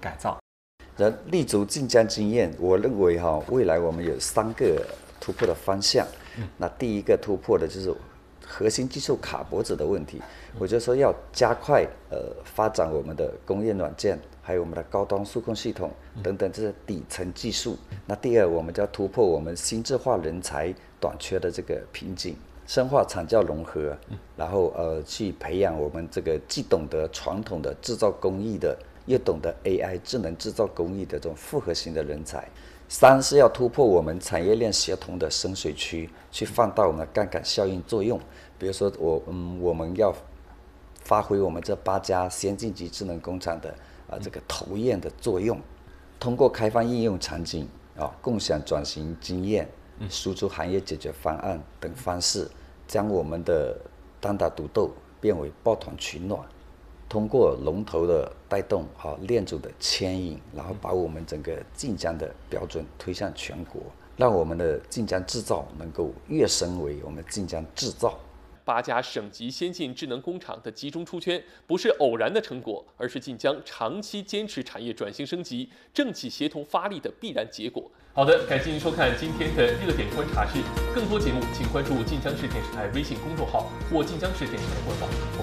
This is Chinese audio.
改造。 立足晋江经验，我认为未来我们有3个突破的方向。那第一个突破的就是核心技术卡脖子的问题，我就说要加快发展我们的工业软件，还有我们的高端数控系统等等这些底层技术。那第二，我们就要突破我们新质化人才短缺的这个瓶颈，深化产教融合，然后去培养我们这个既懂得传统的制造工艺的，又懂得 AI 智能制造工艺的这种复合型的人才。3是要突破我们产业链协同的深水区，去放大我们的杠杆效应作用。比如说我们要发挥我们这8家先进级智能工厂的这个头雁的作用，通过开放应用场景共享转型经验，输出行业解决方案等方式，将我们的单打独斗变为抱团取暖。通过龙头的带动链主的牵引，然后把我们整个晋江的标准推向全国，让我们的晋江制造能够跃升为我们晋江制造。 8家省级先进智能工厂的集中出圈，不是偶然的成果，而是晋江长期坚持产业转型升级、政企协同发力的必然结果。好的，感谢您收看今天的热点观察室，更多节目请关注晋江市电视台微信公众号或晋江市电视台官网。